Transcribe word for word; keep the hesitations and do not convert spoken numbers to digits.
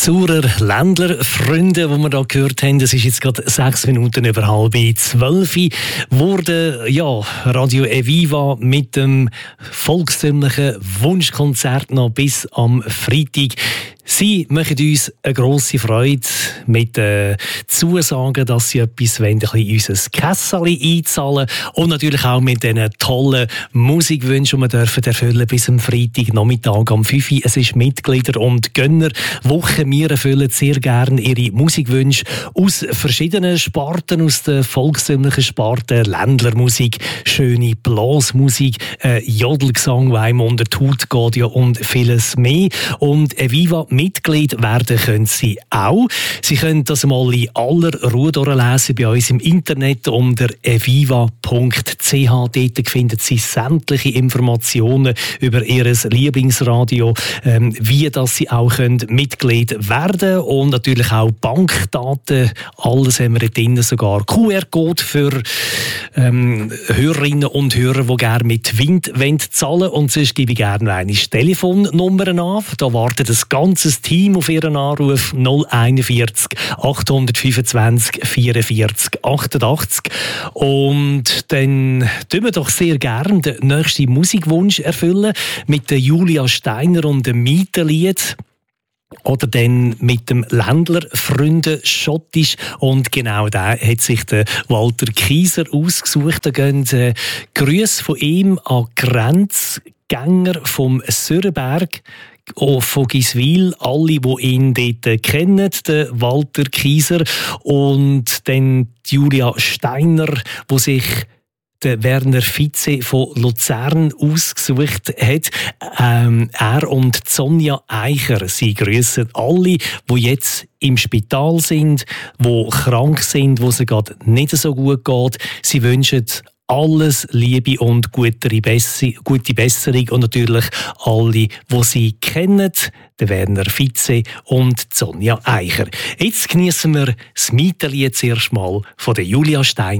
Zurer Ländler Freunde, die wir da gehört haben, das ist jetzt gerade sechs Minuten über halb zwölf, wurde ja Radio Eviva mit dem volkstümlichen Wunschkonzert noch bis am Freitag. Sie machen uns eine grosse Freude mit den Zusagen, dass sie etwas wollen, ein bisschen in unser Kässeli einzahlen und natürlich auch mit diesen tollen Musikwünschen, die wir dürfen erfüllen bis am Freitag Nachmittag am fünf Uhr. Es ist Mitglieder- und Gönnerwoche. Wir erfüllen sehr gerne ihre Musikwünsche aus verschiedenen Sparten, aus der volkstümlichen Sparten, Ländlermusik, schöne Blasmusik, äh, Jodelgesang, der einem unter die Haut geht ja, und vieles mehr. Und Eviva Mitglied werden können Sie auch. Sie können das mal in aller Ruhe durchlesen bei uns im Internet unter eviva punkt c h. Dort finden Sie sämtliche Informationen über Ihr Lieblingsradio, ähm, wie dass Sie auch können Mitglied werden und natürlich auch Bankdaten. Alles haben wir drin, sogar Q R-Code für ähm, Hörerinnen und Hörer, die gerne mit Wind zahlen wollen. Und sonst gebe ich gerne eine Telefonnummer an. Da wartet das ganze Team auf Ihren Anruf null einundvierzig achthundertfünfundzwanzig vierundvierzig achtundachtzig. Und dann tun wir doch sehr gerne den nächsten Musikwunsch erfüllen mit der Julia Steiner und dem Mietenlied. Oder dann mit dem Ländler Freunde Schottisch. Und genau da hat sich der Walter Kieser ausgesucht. Da gehen äh, Grüße von ihm an Grenzgänger vom Sörenberg. Oh, von Giswil, alle, die ihn dort kennen, den Walter Kieser. Und dann Julia Steiner, die sich der Werner Vize von Luzern ausgesucht hat. Ähm, er und Sonja Eicher, sie grüßen alle, die jetzt im Spital sind, die krank sind, wo es gerade nicht so gut geht. Sie wünschen alles Liebe und gute Besserung und natürlich alle, die sie kennen, der Werner Vize und Sonja Eicher. Jetzt genießen wir das Mietenlied zuerst mal von der Julia Steiner.